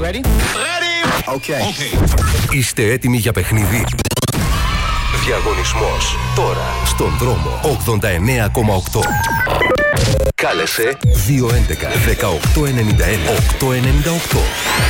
Ready? Okay. Είστε έτοιμοι για παιχνίδι? Διαγωνισμός τώρα στον δρόμο 89,8. Κάλεσε 211 1891 898.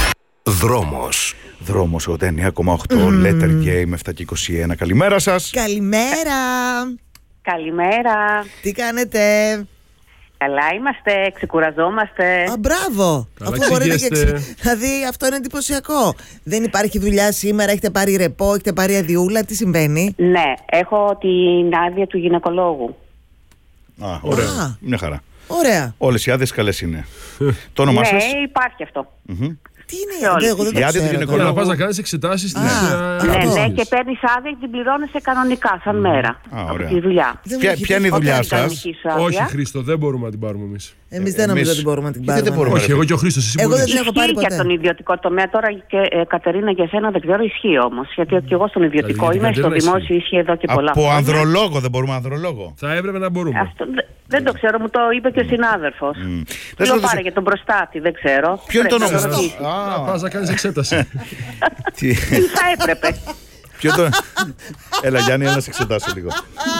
Δρόμος 89,8. Letter Game 7 και 21. Καλημέρα σας. Καλημέρα. Καλημέρα. Τι κάνετε? Καλά είμαστε, ξεκουραζόμαστε. Α, μπράβο. Καλά, Αφού μπορείτε ξηγέστε. Δηλαδή αυτό είναι εντυπωσιακό. Δεν υπάρχει δουλειά σήμερα, έχετε πάρει ρεπό, έχετε πάρει αδειούλα, τι συμβαίνει? Ναι, έχω την άδεια του γυναικολόγου. Α, ωραία. Α. Μια χαρά. Ωραία. Όλες οι άδειες καλές είναι. Το όνομά Ναι, σας? υπάρχει αυτό. Τι είναι? όλοι. Εγώ δεν το Η άδεια του ξέρω. Για γυναικολόγου. να πας να κάνεις εξετάσεις Α, Ναι, αυτό. ναι, και παίρνεις άδεια και την πληρώνεσαι κανονικά, σαν μέρα. Α, Από ωραία. τη δουλειά. Δεν μου Ποια έχει είναι η τύχει. δουλειά Όταν σας? κανονική σου άδεια. Όχι, Χρήστο, δεν μπορούμε να την πάρουμε εμείς. Εμείς δεν νομίζω ότι μπορούμε να την Γιατί δεν πάρουμε. μπορούμε. Όχι, εγώ και ο Χρήστος, εσύ Εγώ μπορείς. δεν την έχω πάρει Ισχύει για ποτέ. τον ιδιωτικό τομέα τώρα και Κατερίνα για σένα δεν ξέρω, ισχύει όμως. Γιατί και εγώ στον ιδιωτικό για την είμαι, στο Κατερίνα δημόσιο ισχύει εδώ και πολλά Από χρόνια. ανδρολόγο δεν μπορούμε ανδρολόγο. Θα έπρεπε να μπορούμε. Αυτό δεν το ξέρω, μου το είπε και ο συνάδελφος. Δεν Λέω σου πάρε για τον προστάτη, δεν ξέρω. Ποιο είναι το Πρέπει να όνομα? ρωτήσω. Να πας να κάνεις εξέταση. Τι- Τι θα έπρεπε. Ποιο το... Έλα Γιάννη, να σε εξετάσω λίγο.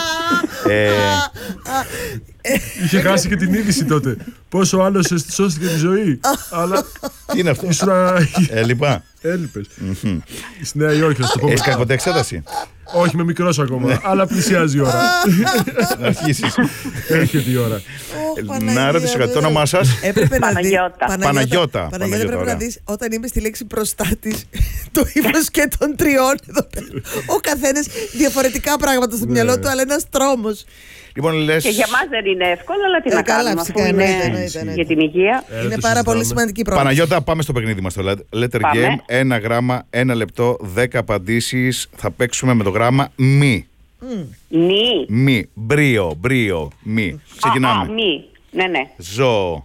Είχε χάσει και την είδηση τότε. Πόσο ο άλλος σώστηκε τη ζωή. Αλλά Τι είναι αυτό? ήσουν Έλειπα. έλειπες. Στη Νέα Υόρκη, να σου το πω. Έχεις κάνει ποτέ εξέταση? Όχι, είμαι μικρός ακόμα. Αλλά πλησιάζει η ώρα. Να αρχίσεις. Έρχεται η ώρα. Να ρωτήσω κάτι, το όνομά σας? Έπρεπε να δεις. Παναγιώτα. Παναγιώτα. Παναγιώτα, πρέπει ωραία. να δεις όταν είμαι στη λέξη προστάτης το ύφος και των τριών εδώ πέρα. Ο καθένας διαφορετικά πράγματα στο μυαλό του, αλλά ένας τρόμος. Λοιπόν, λες... Και για μας δεν είναι εύκολο, αλλά τι να καλά, κάνουμε, φυσικά, αφού εννοείται, είναι εννοείται. για την υγεία. Είναι το πάρα πολύ συζητάμε. σημαντική πρόκληση. Παναγιώτα, πάμε στο παιχνίδι μας. Το letter Πάμε. game. Ένα γράμμα, ένα λεπτό, 10 απαντήσεις. Θα παίξουμε με το γράμμα μη. Νι. Μη. Μπρίο. Μη. Ξεκινάμε. Μη. Ναι, ναι. Ζώο.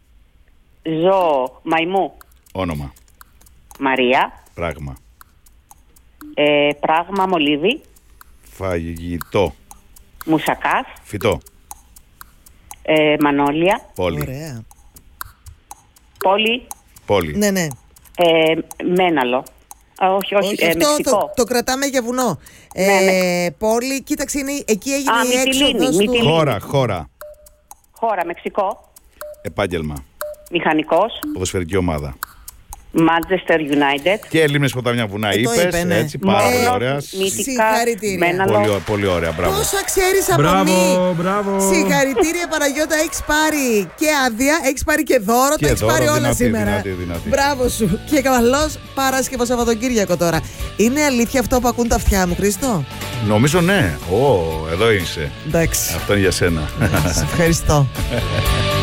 Ζώο. Μαϊμού. Όνομα. Μαρία. Πράγμα. Πράγμα. Μολύβι. Φαγητό. Μουσακάς. Φυτό. Μανόλια. Πόλη. Ωραία. Πόλη. Ναι. Μέναλο. Όχι, Αυτό Μεξικό. το κρατάμε για βουνό. Ναι. Πόλη, κοίταξε, εκεί έγινε Α, η Μυτιλίνη, έξοδος του. Μυτιλίνη. Χώρα. Χώρα. Μεξικό. Επάγγελμα. Μηχανικός. Ποδοσφαιρική ομάδα. Manchester United. Και Λίμνες Ποτάμια Βουνά το είπες. είπε, ναι. Έτσι, πάρα πολύ Μόνος, ωραία. Μύτικα. Συγχαρητήρια. Μέναλο. Πολύ ωραία, μπράβο. Πόσα ξέρεις από Μπράβο, μη. μπράβο. Συγχαρητήρια Παναγιώτα, έχεις πάρει και άδεια, έχεις πάρει και δώρο, Και τα έχεις δώρο, πάρει όλα δυνατή, σήμερα. δυνατή. Μπράβο σου. Και καλώς Παρασκευό Σαββατοκύριακο τώρα. Είναι αλήθεια αυτό που ακούν τα αυτιά μου, Χρήστο? Νομίζω ναι. Εδώ είσαι. Εντάξει. Αυτό είναι για σένα. Σε ευχαριστώ.